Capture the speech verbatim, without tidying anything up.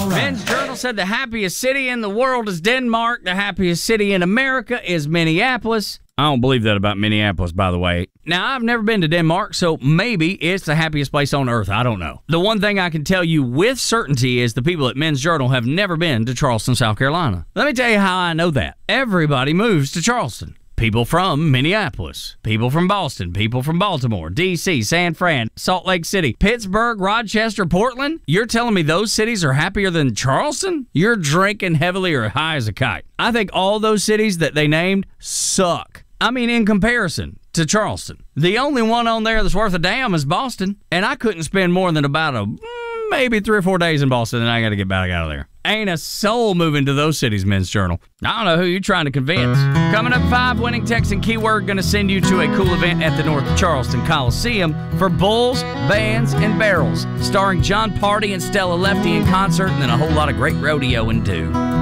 All right. Men's Journal said the happiest city in the world is Denmark. The happiest city in America is Minneapolis. I don't believe that about Minneapolis, by the way. Now, I've never been to Denmark, so maybe it's the happiest place on earth. I don't know. The one thing I can tell you with certainty is the people at Men's Journal have never been to Charleston, South Carolina. Let me tell you how I know that. Everybody moves to Charleston. People from Minneapolis, people from Boston, people from Baltimore, D C, San Fran, Salt Lake City, Pittsburgh, Rochester, Portland. You're telling me those cities are happier than Charleston? You're drinking heavily or high as a kite. I think all those cities that they named suck. I mean, in comparison to Charleston. The only one on there that's worth a damn is Boston, and I couldn't spend more than about a maybe three or four days in Boston, and I got to get back out of there. Ain't a soul moving to those cities, Men's Journal. I don't know who you're trying to convince. Coming up five, winning text and keyword going to send you to a cool event at the North Charleston Coliseum for Bulls, Bands, and Barrels, starring John Party and Stella Lefty in concert, and then a whole lot of great rodeoing too.